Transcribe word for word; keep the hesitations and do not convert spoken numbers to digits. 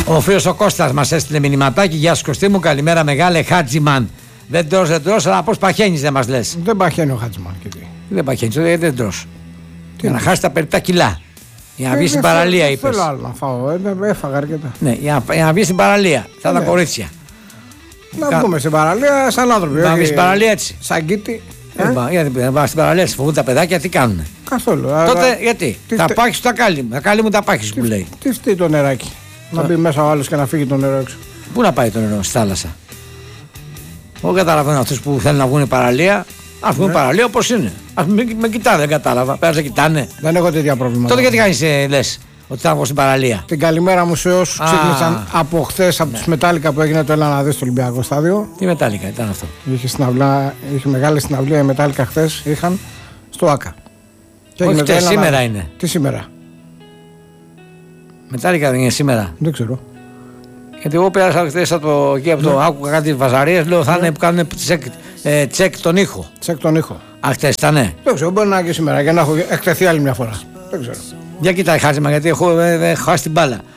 Ο φίλος ο Κώστας μας έστειλε μηνυματάκι. Γεια σου Κωστή μου, καλημέρα μεγάλε Χάτζιμαν. Δεν τρως, δεν τρως, αλλά πώς παχαίνεις δεν μας λες. Δεν παχαίνει ο Χάτζιμαν. Δεν παχαίνεις, δεν, δεν τρως. Για να χάσει τα περίπτα κιλά. Για να βγει στην παραλία, είπες. Δεν θέλω άλλο να φάω, έφαγα αρκετά. Ναι, για να, για να βγει στην παραλία. Θα τα κορίτσια. Να Κα... βγούμε στην παραλία σαν άνθρωποι. Να βγει στην παραλία έτσι. Σαν κήτη. Ε? Γιατί δεν πας στην παραλία, φοβούν τα παιδάκια, τι κάνουνε. Καθόλου. Τότε αλλά... γιατί. Τι τα φτε... πάχεις τα κάλλη μου. Τα κάλλη μου τα πάχεις που λέει. Τι φταίει το νεράκι. Να μπει μέσα ο άλλος και να φύγει το νερό έξω. Πού να πάει το νερό, στη θάλασσα. Εγώ καταλαβαίνω αυτούς που θέλουν να βγουν παραλία. Α βγουν ναι. παραλία όπως είναι. Α με, με κοιτάνε, δεν κατάλαβα. Πέρα σε κοιτάνε. Δεν έχω τέτοια προβλήματα. Τότε γιατί κάνεις, ε, λες ότι θα βγω στην παραλία. Την καλημέρα μου σε όσους ξύπνησαν από χθες από ναι. τους Μετάλλικα που έγινε το Έλα να δεις στο Ολυμπιακό στάδιο. Τι Μετάλλικα ήταν αυτό. Είχε, συναυλά, είχε μεγάλη συναυλία οι Μετάλλικα χθες. Είχαν στο ΆΚΑ. Όχι χθες, σήμερα να... είναι. Τι σήμερα. Μετάλλικα δεν είναι σήμερα. Δεν ξέρω. Γιατί εγώ πέρασα χθες από το, εκεί από το ναι. άκουγα κάτι βαζαρίες, λέω θα ναι. είναι που κάνουν τσεκ, ε, τσεκ τον ήχο. Τσεκ τον ήχο. Α, χθες ήτανε. Δεν ξέρω, μπορεί να είναι και σήμερα για να έχω εκτεθεί άλλη μια φορά. Δεν ξέρω. Για κοιτάει Χάτζημα, γιατί έχω, ε, έχω χάσει την μπάλα.